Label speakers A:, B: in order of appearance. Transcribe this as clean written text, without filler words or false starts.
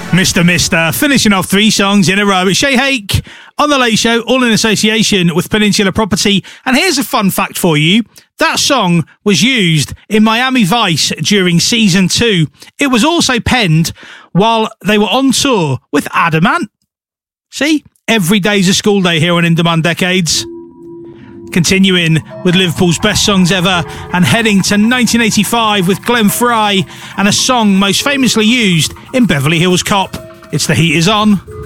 A: Mr. finishing off 3 songs in a row. It's Shay Hake on The Late Show, all in association with Peninsula Property. And here's a fun fact for you. That song was used in Miami Vice during season 2. It was also penned while they were on tour with Adamant. See? Every day's a school day here on In Demand Decades. Continuing with Liverpool's best songs ever and heading to 1985 with Glenn Frey and a song most famously used in Beverly Hills Cop. It's The Heat Is On.